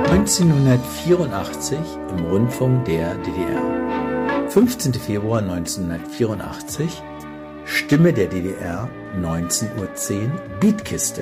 1984 im Rundfunk der DDR. 15. Februar 1984, Stimme der DDR, 19:10 Uhr, Beatkiste.